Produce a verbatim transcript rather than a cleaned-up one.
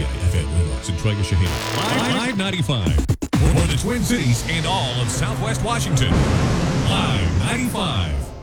F M Lima, Centralia, Shahina. Live ninety-five. For the Twin Cities and all of Southwest Washington. Live ninety-five.